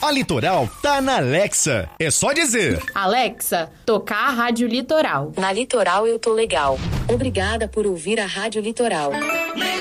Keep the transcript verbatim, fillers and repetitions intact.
A Litoral tá na Alexa. É só dizer: Alexa, tocar a Rádio Litoral. Na Litoral eu tô legal. Obrigada por ouvir a Rádio Litoral.